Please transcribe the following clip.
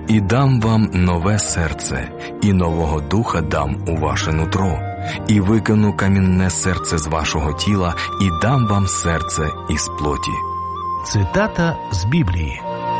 І дам вам нове серце, і нового духа дам у ваше нутро, і викину камінне серце з вашого тіла, і дам вам серце із плоті». Цитата з Біблії.